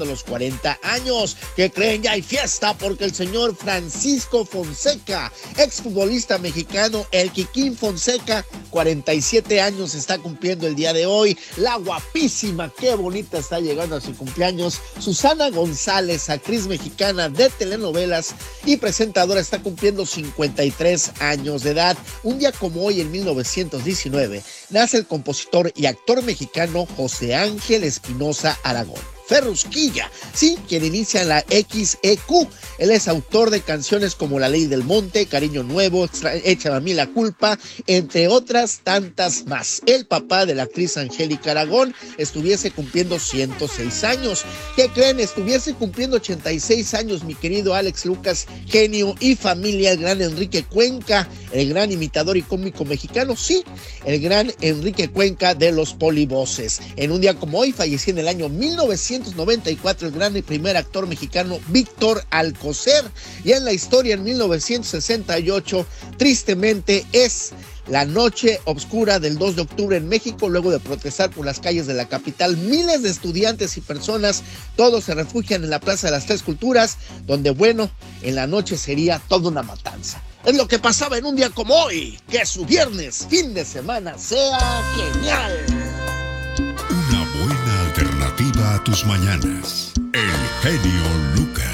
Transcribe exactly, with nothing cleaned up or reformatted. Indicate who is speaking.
Speaker 1: los cuarenta años. ¿Qué creen? Ya hay fiesta porque el señor Francisco Fonseca, exfutbolista mexicano, el Kikín Fonseca, cuarenta y siete años está cumpliendo el día de hoy. La guapísima, qué bonita está llegando a su cumpleaños, Susana González, actriz mexicana de telenovelas y presentadora, está cumpliendo cincuenta y tres años de edad. Un día como hoy, en mil novecientos diecinueve, nace el compositor y actor mexicano José Ángel Espinosa Aragón Ferrusquilla, sí, quien inicia en la X E Q. Él es autor de canciones como La Ley del Monte, Cariño Nuevo, Échame a mí la culpa, entre otras tantas más. El papá de la actriz Angélica Aragón estuviese cumpliendo ciento seis años. ¿Qué creen? Estuviese cumpliendo ochenta y seis años mi querido Alex Lucas, genio y familia, el gran Enrique Cuenca, el gran imitador y cómico mexicano, sí, el gran Enrique Cuenca de los Polivoces. En un día como hoy falleció en el año mil novecientos noventa y cuatro el gran y primer actor mexicano Víctor Alcocer. Y en la historia, en mil novecientos sesenta y ocho, tristemente es la noche oscura del dos de octubre en México. Luego de protestar por las calles de la capital, miles de estudiantes y personas, todos se refugian en la Plaza de las Tres Culturas, donde, bueno, en la noche sería toda una matanza. Es lo que pasaba en un día como hoy. Que su viernes, fin de semana, sea genial.
Speaker 2: Una buena alternativa a tus mañanas. El genio Lucas.